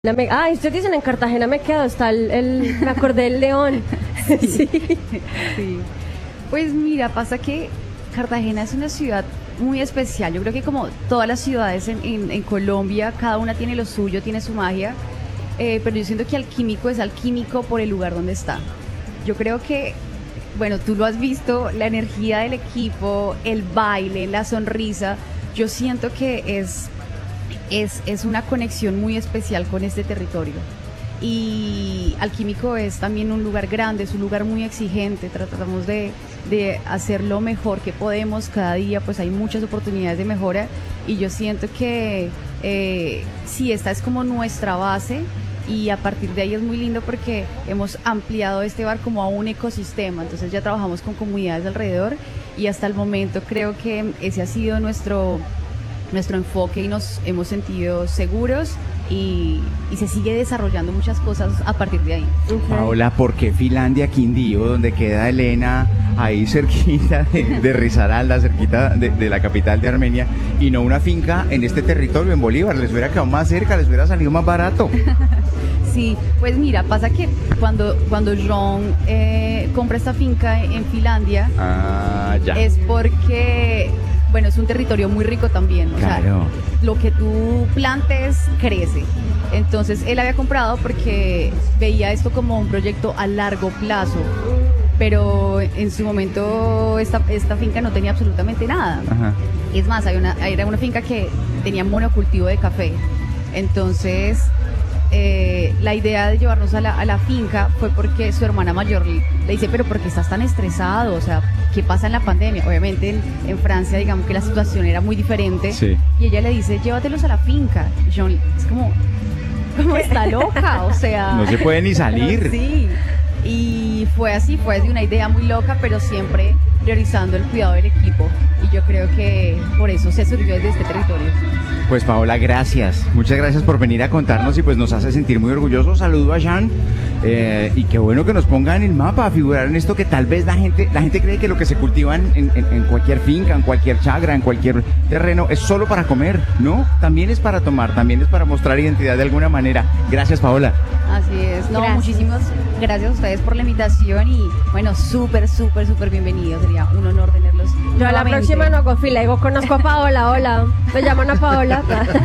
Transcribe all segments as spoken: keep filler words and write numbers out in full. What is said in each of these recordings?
Me, ah, ustedes dicen en Cartagena me quedo, está el, el me acordé del león. Sí. Sí. Sí. Pues mira, pasa que Cartagena es una ciudad muy especial. Yo creo que como todas las ciudades en, en, en Colombia, cada una tiene lo suyo, tiene su magia, eh, pero yo siento que Alquímico es alquímico por el lugar donde está. Yo creo que, bueno, tú lo has visto, la energía del equipo, el baile, la sonrisa, yo siento que es... Es, es una conexión muy especial con este territorio. Y Alquímico es también un lugar grande, es un lugar muy exigente, tratamos de, de hacer lo mejor que podemos cada día, pues hay muchas oportunidades de mejora y yo siento que eh, sí, esta es como nuestra base y a partir de ahí es muy lindo porque hemos ampliado este bar como a un ecosistema, entonces ya trabajamos con comunidades alrededor y hasta el momento creo que ese ha sido nuestro... nuestro enfoque y nos hemos sentido seguros y, y se sigue desarrollando muchas cosas a partir de ahí. Okay. Paola, ¿por qué Finlandia, Quindío, donde queda Elena, ahí cerquita de, de Risaralda, cerquita de, de la capital de Armenia, y no una finca en este territorio, en Bolívar? Les hubiera quedado más cerca, les hubiera salido más barato. Sí, pues mira, pasa que cuando, cuando John eh, compra esta finca en Finlandia, ah, ya. es porque... bueno, es un territorio muy rico también, o claro. sea, lo que tú plantes crece. Entonces, él había comprado porque veía esto como un proyecto a largo plazo, pero en su momento esta, esta finca no tenía absolutamente nada. Ajá. Es más, hay una, era una finca que tenía monocultivo de café. Entonces, eh, la idea de llevarnos a la, a la finca fue porque su hermana mayor le dice, pero ¿por qué estás tan estresado? O sea, ¿qué pasa en la pandemia? Obviamente en, en Francia, digamos que la situación era muy diferente. Sí. Y ella le dice, llévatelos a la finca. Y John es como, como está loca, o sea... no se puede ni salir. Sí, y fue así, fue de una idea muy loca, pero siempre priorizando el cuidado del equipo. Y yo creo que por eso se surgió desde este territorio. Pues Paola, gracias. Muchas gracias por venir a contarnos y pues nos hace sentir muy orgullosos. Saludo a Jean eh, y qué bueno que nos pongan en el mapa a figurar en esto que tal vez la gente la gente cree que lo que se cultiva en, en, en cualquier finca, en cualquier chagra, en cualquier terreno es solo para comer. No, también es para tomar, también es para mostrar identidad de alguna manera. Gracias, Paola. Así es. No, gracias. Muchísimas gracias a ustedes por la invitación y bueno, súper, súper, súper bienvenidos. Sería un honor tenerlos. Yo a la próxima no hago fila, digo, conozco a Paola, hola, me llaman a Paola.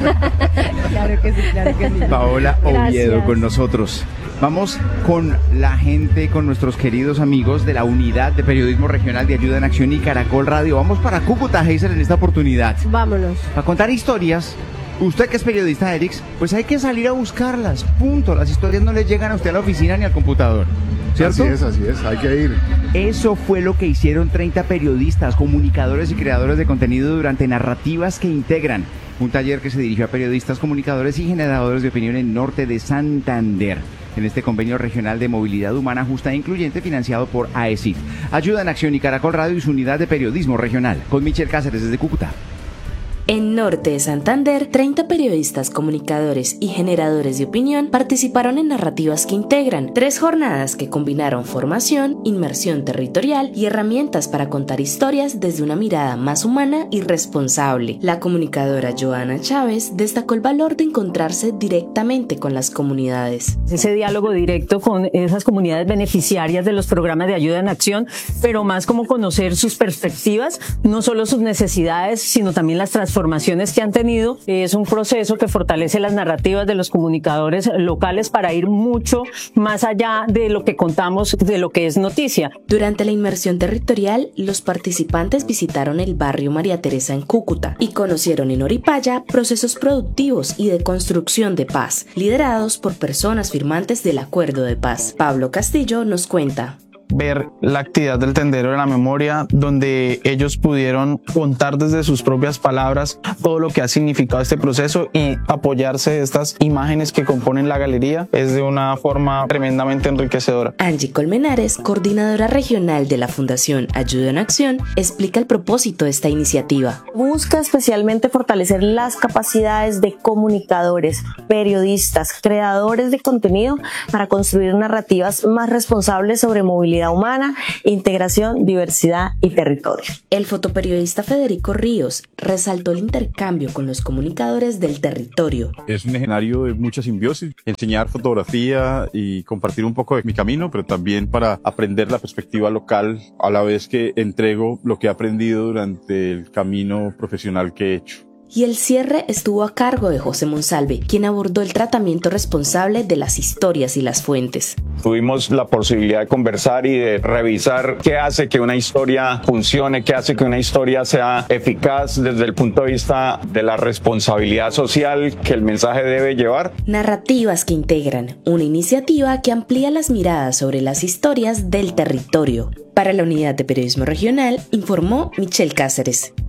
Claro que sí, claro que sí. Paola Gracias. Oviedo con nosotros. Vamos con la gente, con nuestros queridos amigos de la Unidad de Periodismo Regional de Ayuda en Acción y Caracol Radio. Vamos para Cúcuta, Heiser, en esta oportunidad. Vámonos. Para contar historias. Usted que es periodista, Erix, pues hay que salir a buscarlas, punto. Las historias no le llegan a usted a la oficina ni al computador, ¿cierto? Así es, así es, hay que ir. Eso fue lo que hicieron treinta periodistas, comunicadores y creadores de contenido durante Narrativas que Integran, un taller que se dirigió a periodistas, comunicadores y generadores de opinión en Norte de Santander, en este convenio regional de movilidad humana justa e incluyente financiado por A E C I D. Ayuda en Acción y Caracol Radio y su unidad de periodismo regional. Con Michelle Cáceres desde Cúcuta. En Norte de Santander, treinta periodistas, comunicadores y generadores de opinión participaron en Narrativas que Integran, tres jornadas que combinaron formación, inmersión territorial y herramientas para contar historias desde una mirada más humana y responsable. La comunicadora Joana Chávez destacó el valor de encontrarse directamente con las comunidades. Ese diálogo directo con esas comunidades beneficiarias de los programas de ayuda en acción, pero más como conocer sus perspectivas, no solo sus necesidades, sino también las transformaciones formaciones que han tenido. Es un proceso que fortalece las narrativas de los comunicadores locales para ir mucho más allá de lo que contamos, de lo que es noticia. Durante la inmersión territorial, los participantes visitaron el barrio María Teresa en Cúcuta y conocieron en Oripaya procesos productivos y de construcción de paz, liderados por personas firmantes del Acuerdo de Paz. Pablo Castillo nos cuenta. Ver la actividad del Tendero de la Memoria, donde ellos pudieron contar desde sus propias palabras todo lo que ha significado este proceso y apoyarse de estas imágenes que componen la galería, es de una forma tremendamente enriquecedora. Angie Colmenares, coordinadora regional de la Fundación Ayuda en Acción, explica el propósito de esta iniciativa. Busca especialmente fortalecer las capacidades de comunicadores, periodistas, creadores de contenido para construir narrativas más responsables sobre movilidad movilidad humana, integración, diversidad y territorio. El fotoperiodista Federico Ríos resaltó el intercambio con los comunicadores del territorio. Es un escenario de mucha simbiosis, enseñar fotografía y compartir un poco de mi camino, pero también para aprender la perspectiva local a la vez que entrego lo que he aprendido durante el camino profesional que he hecho. Y el cierre estuvo a cargo de José Monsalve, quien abordó el tratamiento responsable de las historias y las fuentes. Tuvimos la posibilidad de conversar y de revisar qué hace que una historia funcione, qué hace que una historia sea eficaz desde el punto de vista de la responsabilidad social que el mensaje debe llevar. Narrativas que integran, una iniciativa que amplía las miradas sobre las historias del territorio. Para la Unidad de Periodismo Regional, informó Michelle Cáceres.